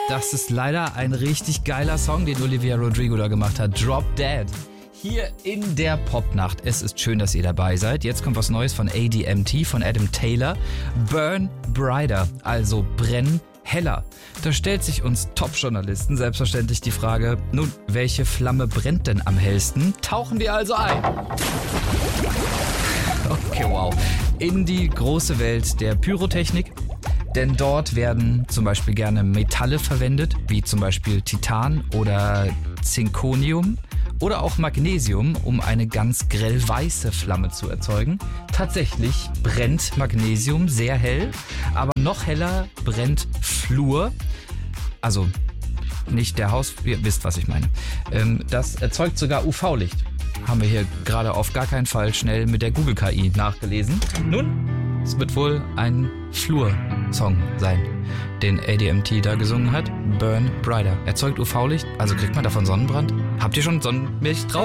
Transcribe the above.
Das ist leider ein richtig geiler Song, den Olivia Rodrigo da gemacht hat. Drop Dead. Hier in der Popnacht. Es ist schön, dass ihr dabei seid. Jetzt kommt was Neues von ADMT, von Adam Taylor. Burn Brighter, also brenn heller. Da stellt sich uns Top-Journalisten selbstverständlich die Frage, nun, welche Flamme brennt denn am hellsten? Tauchen wir also ein. Okay, wow. In die große Welt der Pyrotechnik. Denn dort werden zum Beispiel gerne Metalle verwendet, wie zum Beispiel Titan oder Zirconium oder auch Magnesium, um eine ganz grellweiße Flamme zu erzeugen. Tatsächlich brennt Magnesium sehr hell, aber noch heller brennt Fluor. Also nicht der Haus, ihr wisst, was ich meine. Das erzeugt sogar UV-Licht. Haben wir hier gerade auf gar keinen Fall schnell mit der Google-KI nachgelesen. Nun, es wird wohl ein Fluor-Song sein, den ADMT da gesungen hat. Burn Brighter. Erzeugt UV-Licht, also kriegt man davon Sonnenbrand? Habt ihr schon Sonnenmilch drauf?